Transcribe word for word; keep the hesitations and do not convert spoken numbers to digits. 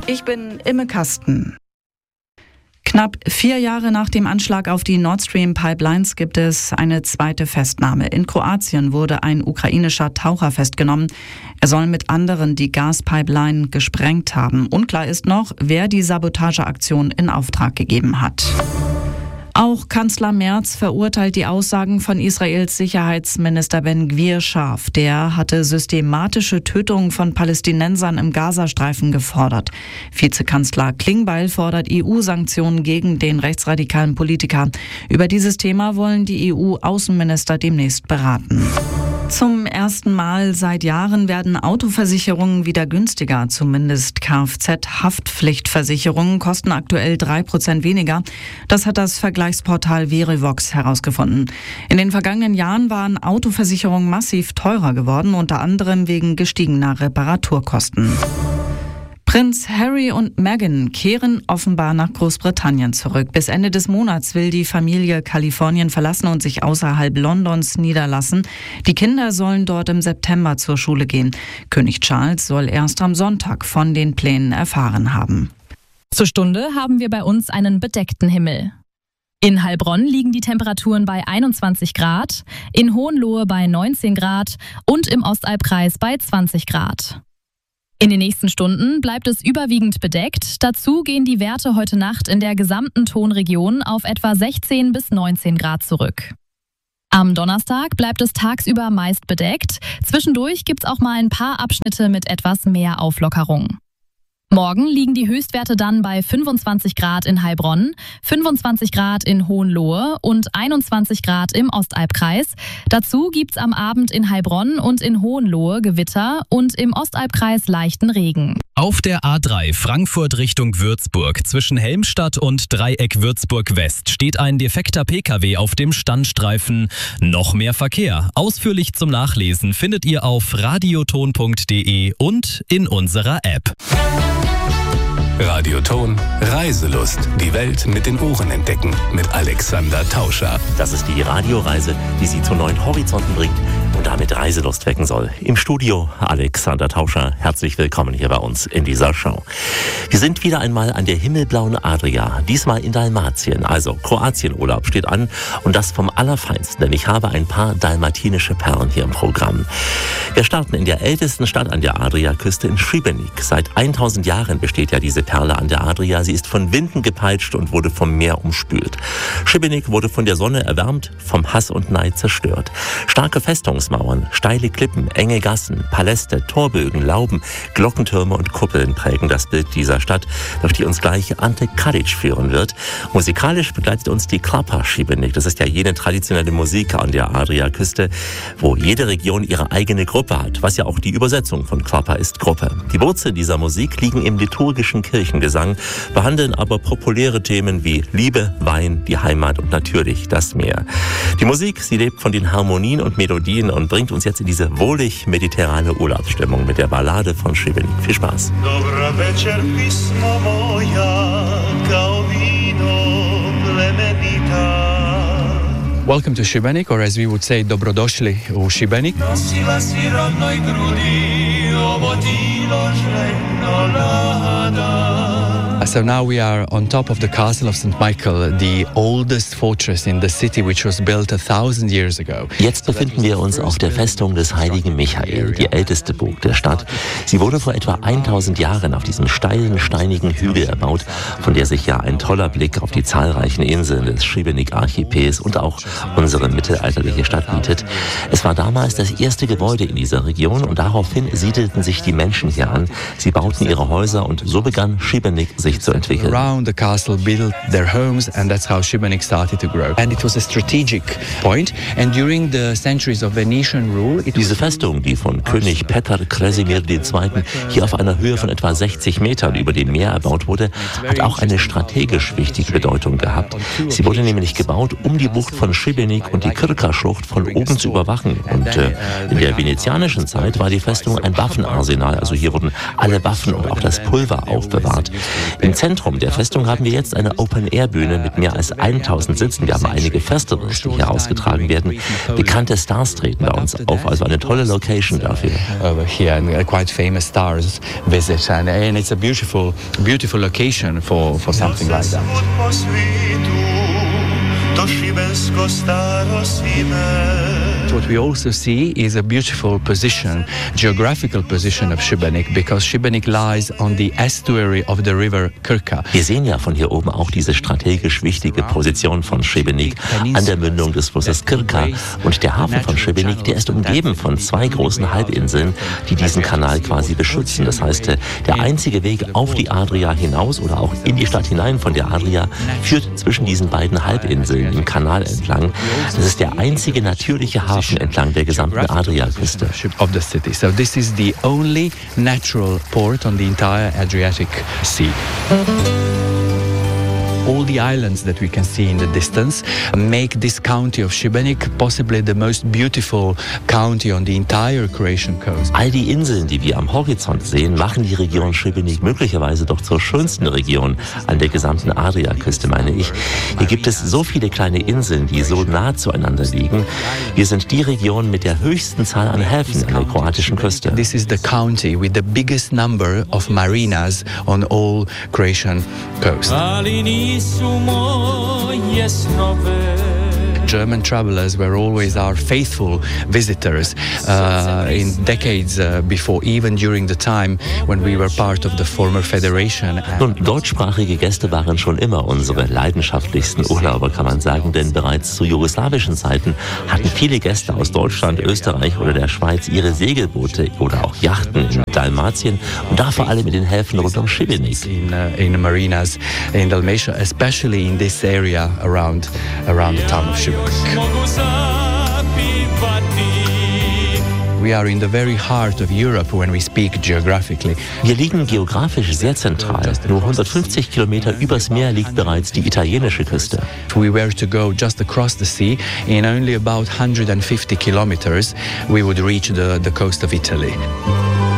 Ich bin Imme Kasten. Knapp vier Jahre nach dem Anschlag auf die Nord Stream Pipelines gibt es eine zweite Festnahme. In Kroatien wurde ein ukrainischer Taucher festgenommen. Er soll mit anderen die Gaspipeline gesprengt haben. Unklar ist noch, wer die Sabotageaktion in Auftrag gegeben hat. Auch Kanzler Merz verurteilt die Aussagen von Israels Sicherheitsminister Ben-Gvir scharf. Der hatte systematische Tötungen von Palästinensern im Gazastreifen gefordert. Vizekanzler Klingbeil fordert E U-Sanktionen gegen den rechtsradikalen Politiker. Über dieses Thema wollen die E U-Außenminister demnächst beraten. Zum ersten Mal seit Jahren werden Autoversicherungen wieder günstiger. Zumindest Kfz-Haftpflichtversicherungen kosten aktuell drei Prozent weniger. Das hat das Vergleichsportal Verivox herausgefunden. In den vergangenen Jahren waren Autoversicherungen massiv teurer geworden, unter anderem wegen gestiegener Reparaturkosten. Prinz Harry und Meghan kehren offenbar nach Großbritannien zurück. Bis Ende des Monats will die Familie Kalifornien verlassen und sich außerhalb Londons niederlassen. Die Kinder sollen dort im September zur Schule gehen. König Charles soll erst am Sonntag von den Plänen erfahren haben. Zur Stunde haben wir bei uns einen bedeckten Himmel. In Heilbronn liegen die Temperaturen bei einundzwanzig Grad, in Hohenlohe bei neunzehn Grad und im Ostalbkreis bei zwanzig Grad. In den nächsten Stunden bleibt es überwiegend bedeckt. Dazu gehen die Werte heute Nacht in der gesamten Tonregion auf etwa sechzehn bis neunzehn Grad zurück. Am Donnerstag bleibt es tagsüber meist bedeckt. Zwischendurch gibt es auch mal ein paar Abschnitte mit etwas mehr Auflockerung. Morgen liegen die Höchstwerte dann bei fünfundzwanzig Grad in Heilbronn, fünfundzwanzig Grad in Hohenlohe und einundzwanzig Grad im Ostalbkreis. Dazu gibt's am Abend in Heilbronn und in Hohenlohe Gewitter und im Ostalbkreis leichten Regen. Auf der A drei Frankfurt Richtung Würzburg zwischen Helmstadt und Dreieck Würzburg West steht ein defekter Pkw auf dem Standstreifen. Noch mehr Verkehr. Ausführlich zum Nachlesen findet ihr auf radioton punkt de und in unserer App. Radioton Reiselust. Die Welt mit den Ohren entdecken. Mit Alexander Tauscher. Das ist die Radioreise, die Sie zu neuen Horizonten bringt und damit Reiselust wecken soll. Im Studio Alexander Tauscher. Herzlich willkommen hier bei uns in dieser Show. Wir sind wieder einmal an der himmelblauen Adria. Diesmal in Dalmatien. Also Kroatien-Urlaub steht an. Und das vom Allerfeinsten. Denn ich habe ein paar dalmatinische Perlen hier im Programm. Wir starten in der ältesten Stadt an der Adriaküste in Šibenik. Seit tausend Jahren besteht ja diese Perle an der Adria. Sie ist von Winden gepeitscht und wurde vom Meer umspült. Šibenik wurde von der Sonne erwärmt, vom Hass und Neid zerstört. Starke Festungsmauern, steile Klippen, enge Gassen, Paläste, Torbögen, Lauben, Glockentürme und Kuppeln prägen das Bild dieser Stadt, durch die uns gleich Ante Kadic führen wird. Musikalisch begleitet uns die Klapa Šibenik. Das ist ja jene traditionelle Musik an der Adriaküste, wo jede Region ihre eigene Gruppe hat, was ja auch die Übersetzung von Klapa ist, Gruppe. Die Wurzeln dieser Musik liegen im liturgischen Kirchengesang, behandeln aber populäre Themen wie Liebe, Wein, die Heimat und natürlich das Meer. Die Musik, sie lebt von den Harmonien und Melodien und bringt uns jetzt in diese wohlig mediterrane Urlaubsstimmung mit der Ballade von Šibenik. Viel Spaß. Welcome to Šibenik, or as we would say, dobrodošli u Šibenik. So now we are on top of the castle of Saint Michael, the oldest fortress in the city, which was built a thousand years ago. Jetzt befinden wir uns auf der Festung des heiligen Michael, die älteste Burg der Stadt. Sie wurde vor etwa tausend Jahren auf diesem steilen, steinigen Hügel erbaut, von der sich ja ein toller Blick auf die zahlreichen Inseln des Šibenik-Archipels und auch unsere mittelalterliche Stadt bietet. Es war damals das erste Gebäude in dieser Region und daraufhin siedelten sich die Menschen hier an. Sie bauten ihre Häuser und so begann Šibenik sich zu entwickeln. Around the castle built their homes and that's how Šibenik started to grow. And it was a strategic point and during the centuries of Venetian rule it Diese Festung, die von König Petar Kresimir der Zweite hier auf einer Höhe von etwa sechzig Metern über dem Meer erbaut wurde, hat auch eine strategisch wichtige Bedeutung gehabt. Sie wurde nämlich gebaut, um die Bucht von Šibenik und die Krka-Schlucht von oben zu überwachen. Und äh, in der venezianischen Zeit war die Festung ein Waffenarsenal, also hier wurden alle Waffen und auch das Pulver aufbewahrt. Im Zentrum der Festung haben wir jetzt eine Open-Air-Bühne mit mehr als tausend Sitzen. Wir haben einige Festivals, die hier ausgetragen werden. Bekannte Stars treten bei uns auf, also eine tolle Location dafür. Over here, and quite famous stars visit, and, and it's a beautiful, beautiful location for, for something like that. What we also see is a beautiful position, geographical position of Šibenik, because Šibenik lies on the estuary of the river Krka. Wir sehen ja von hier oben auch diese strategisch wichtige Position von Šibenik an der Mündung des Flusses Krka. Und der Hafen von Šibenik, der ist umgeben von zwei großen Halbinseln, die diesen Kanal quasi beschützen. Das heißt, der einzige Weg auf die Adria hinaus oder auch in die Stadt hinein von der Adria führt zwischen diesen beiden Halbinseln im Kanal entlang. Das ist der einzige natürliche Hafen entlang der gesamten Adriaküste. Of the city. So this is the only natural port on the entire Adriatic Sea. All the islands that we can see in the distance make this county of Šibenik possibly the most beautiful county on the entire Croatian coast. All die Inseln, die wir am Horizont sehen, machen die Region Šibenik möglicherweise doch zur schönsten Region an der gesamten Adriaküste, meine ich. Hier gibt es so viele kleine Inseln, die so nah zueinander liegen. Wir sind die Region mit der höchsten Zahl an Häfen an der kroatischen Küste. This is the county with the biggest number of marinas on all Croatian coast. German travelers were always our faithful visitors uh, in decades uh, before, even during the time when we were part of the former federation. Nun, deutschsprachige Gäste waren schon immer unsere leidenschaftlichsten Urlauber, kann man sagen, denn bereits zu jugoslawischen Zeiten hatten viele Gäste aus Deutschland, Österreich oder der Schweiz ihre Segelboote oder auch Yachten in Dalmatien und da vor allem in den Häfen rund um Šibenik. In, uh, in marinas in Dalmatia, especially in this area around, around the town of Šibenik. We are in the very heart of Europe when we speak geographically. Wir liegen geografisch sehr zentral. Nur hundertfünfzig Kilometer übers Meer liegt bereits die italienische Küste. If we were to go just across the sea, in only about one hundred fifty kilometers, we would reach the, the coast of Italy.